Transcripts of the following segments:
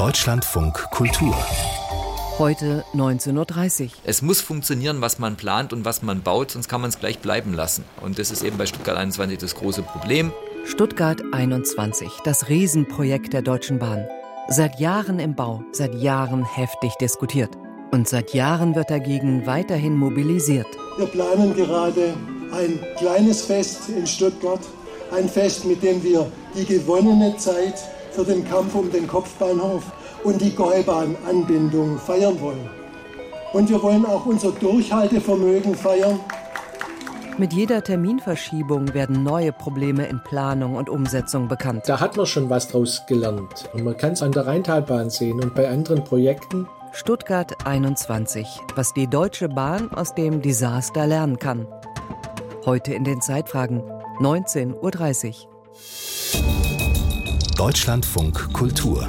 Deutschlandfunk Kultur. Heute 19:30 Uhr. Es muss funktionieren, was man plant und was man baut, sonst kann man es gleich bleiben lassen. Und das ist eben bei Stuttgart 21 das große Problem. Stuttgart 21, das Riesenprojekt der Deutschen Bahn. Seit Jahren im Bau, seit Jahren heftig diskutiert. Und seit Jahren wird dagegen weiterhin mobilisiert. Wir planen gerade ein kleines Fest in Stuttgart. Ein Fest, mit dem wir die gewonnene Zeit für den Kampf um den Kopfbahnhof und die Gäubahn-Anbindung feiern wollen. Und wir wollen auch unser Durchhaltevermögen feiern. Mit jeder Terminverschiebung werden neue Probleme in Planung und Umsetzung bekannt. Da hat man schon was draus gelernt. Und man kann es an der Rheintalbahn sehen und bei anderen Projekten. Stuttgart 21, was die Deutsche Bahn aus dem Desaster lernen kann. Heute in den Zeitfragen, 19:30 Uhr. Deutschlandfunk Kultur.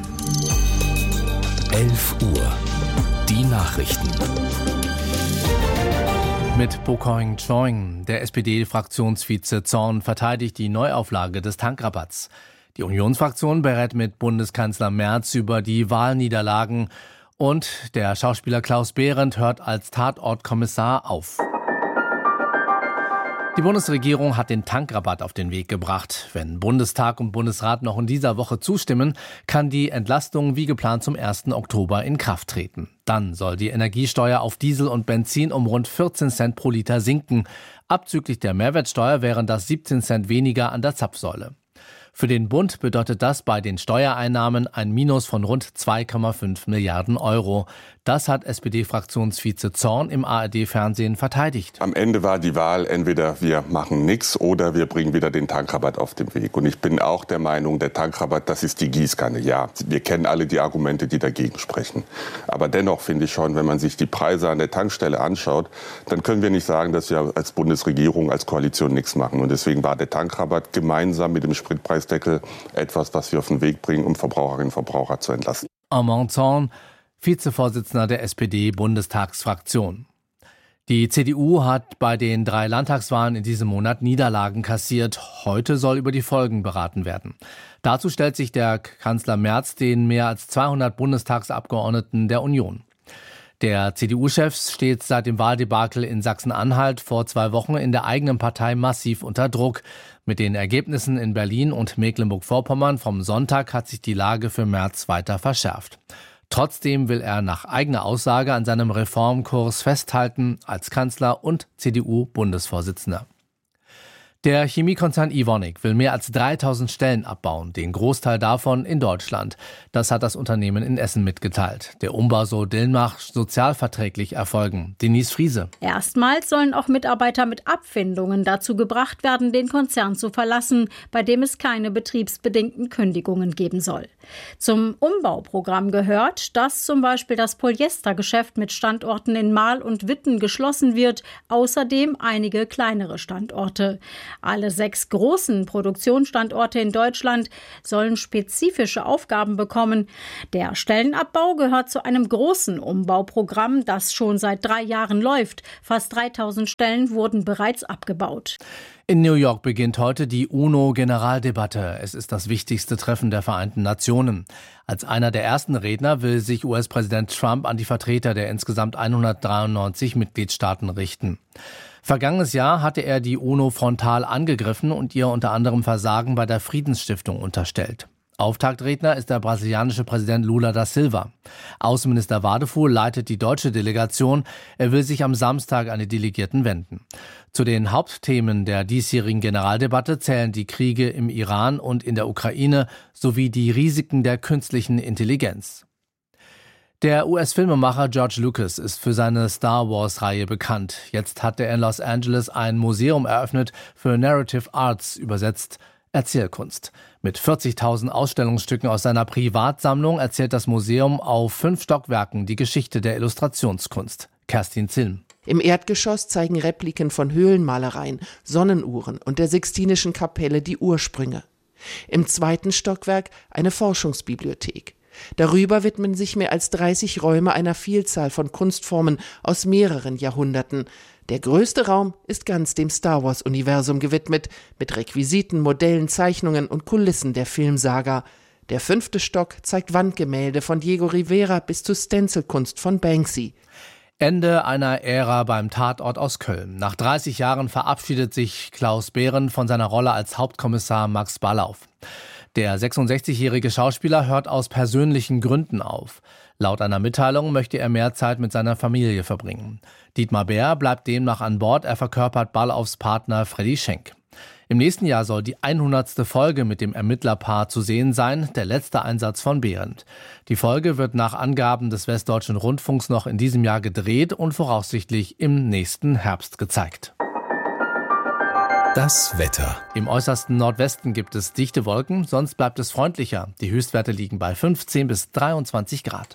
11 Uhr. Die Nachrichten. Mit Bokoing Choing, der SPD-Fraktionsvize Zorn, verteidigt die Neuauflage des Tankrabatts. Die Unionsfraktion berät mit Bundeskanzler Merz über die Wahlniederlagen und der Schauspieler Klaus Behrendt hört als Tatortkommissar auf. Die Bundesregierung hat den Tankrabatt auf den Weg gebracht. Wenn Bundestag und Bundesrat noch in dieser Woche zustimmen, kann die Entlastung wie geplant zum 1. Oktober in Kraft treten. Dann soll die Energiesteuer auf Diesel und Benzin um rund 14 Cent pro Liter sinken. Abzüglich der Mehrwertsteuer wären das 17 Cent weniger an der Zapfsäule. Für den Bund bedeutet das bei den Steuereinnahmen ein Minus von rund 2,5 Milliarden Euro. Das hat SPD-Fraktionsvize Zorn im ARD-Fernsehen verteidigt. Am Ende war die Wahl, entweder wir machen nichts oder wir bringen wieder den Tankrabatt auf den Weg. Und ich bin auch der Meinung, der Tankrabatt, das ist die Gießkanne. Ja, wir kennen alle die Argumente, die dagegen sprechen. Aber dennoch finde ich schon, wenn man sich die Preise an der Tankstelle anschaut, dann können wir nicht sagen, dass wir als Bundesregierung, als Koalition nichts machen. Und deswegen war der Tankrabatt gemeinsam mit dem Spritpreisdeckel etwas, was wir auf den Weg bringen, um Verbraucherinnen und Verbraucher zu entlasten. Armand Zorn, Vizevorsitzender der SPD-Bundestagsfraktion. Die CDU hat bei den 3 Landtagswahlen in diesem Monat Niederlagen kassiert. Heute soll über die Folgen beraten werden. Dazu stellt sich der Kanzler Merz den mehr als 200 Bundestagsabgeordneten der Union. Der CDU-Chef steht seit dem Wahldebakel in Sachsen-Anhalt vor 2 Wochen in der eigenen Partei massiv unter Druck. Mit den Ergebnissen in Berlin und Mecklenburg-Vorpommern vom Sonntag hat sich die Lage für Merz weiter verschärft. Trotzdem will er nach eigener Aussage an seinem Reformkurs festhalten als Kanzler und CDU-Bundesvorsitzender. Der Chemiekonzern Evonik will mehr als 3000 Stellen abbauen, den Großteil davon in Deutschland. Das hat das Unternehmen in Essen mitgeteilt. Der Umbau soll demnach sozialverträglich erfolgen. Denise Friese. Erstmals sollen auch Mitarbeiter mit Abfindungen dazu gebracht werden, den Konzern zu verlassen, bei dem es keine betriebsbedingten Kündigungen geben soll. Zum Umbauprogramm gehört, dass zum Beispiel das Polyestergeschäft mit Standorten in Marl und Witten geschlossen wird, außerdem einige kleinere Standorte. Alle 6 großen Produktionsstandorte in Deutschland sollen spezifische Aufgaben bekommen. Der Stellenabbau gehört zu einem großen Umbauprogramm, das schon seit 3 Jahren läuft. Fast 3000 Stellen wurden bereits abgebaut. In New York beginnt heute die UNO-Generaldebatte. Es ist das wichtigste Treffen der Vereinten Nationen. Als einer der ersten Redner will sich US-Präsident Trump an die Vertreter der insgesamt 193 Mitgliedstaaten richten. Vergangenes Jahr hatte er die UNO frontal angegriffen und ihr unter anderem Versagen bei der Friedensstiftung unterstellt. Auftaktredner ist der brasilianische Präsident Lula da Silva. Außenminister Wadefuhl leitet die deutsche Delegation. Er will sich am Samstag an die Delegierten wenden. Zu den Hauptthemen der diesjährigen Generaldebatte zählen die Kriege im Iran und in der Ukraine sowie die Risiken der künstlichen Intelligenz. Der US-Filmemacher George Lucas ist für seine Star Wars-Reihe bekannt. Jetzt hat er in Los Angeles ein Museum eröffnet für Narrative Arts, übersetzt Erzählkunst. Mit 40.000 Ausstellungsstücken aus seiner Privatsammlung erzählt das Museum auf 5 Stockwerken die Geschichte der Illustrationskunst. Kerstin Zilm. Im Erdgeschoss zeigen Repliken von Höhlenmalereien, Sonnenuhren und der Sixtinischen Kapelle die Ursprünge. Im 2. Stockwerk eine Forschungsbibliothek. Darüber widmen sich mehr als 30 Räume einer Vielzahl von Kunstformen aus mehreren Jahrhunderten. Der größte Raum ist ganz dem Star-Wars-Universum gewidmet, mit Requisiten, Modellen, Zeichnungen und Kulissen der Filmsaga. Der 5. Stock zeigt Wandgemälde von Diego Rivera bis zu Stencilkunst von Banksy. Ende einer Ära beim Tatort aus Köln. Nach 30 Jahren verabschiedet sich Klaus Behrend von seiner Rolle als Hauptkommissar Max Ballauf. Der 66-jährige Schauspieler hört aus persönlichen Gründen auf. Laut einer Mitteilung möchte er mehr Zeit mit seiner Familie verbringen. Dietmar Bär bleibt demnach an Bord, er verkörpert Ballaufs Partner Freddy Schenk. Im nächsten Jahr soll die 100. Folge mit dem Ermittlerpaar zu sehen sein, der letzte Einsatz von Behrend. Die Folge wird nach Angaben des Westdeutschen Rundfunks noch in diesem Jahr gedreht und voraussichtlich im nächsten Herbst gezeigt. Das Wetter. Im äußersten Nordwesten gibt es dichte Wolken, sonst bleibt es freundlicher. Die Höchstwerte liegen bei 15 bis 23 Grad.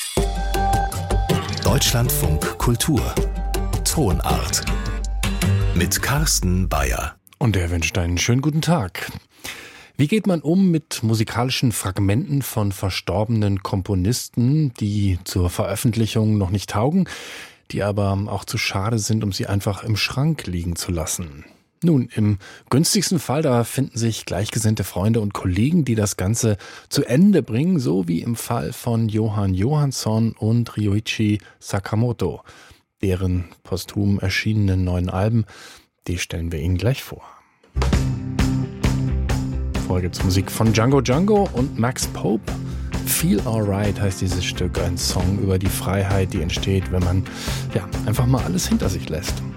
Deutschlandfunk Kultur. Tonart. Mit Carsten Bayer. Und er wünscht einen schönen guten Tag. Wie geht man um mit musikalischen Fragmenten von verstorbenen Komponisten, die zur Veröffentlichung noch nicht taugen, die aber auch zu schade sind, um sie einfach im Schrank liegen zu lassen? Nun, im günstigsten Fall, da finden sich gleichgesinnte Freunde und Kollegen, die das Ganze zu Ende bringen, so wie im Fall von Jóhann Jóhannsson und Ryuichi Sakamoto. Deren posthum erschienenen neuen Alben, die stellen wir Ihnen gleich vor. Vorher gibt's Musik von Django Django und Max Pope. Feel Alright heißt dieses Stück, ein Song über die Freiheit, die entsteht, wenn man einfach mal alles hinter sich lässt.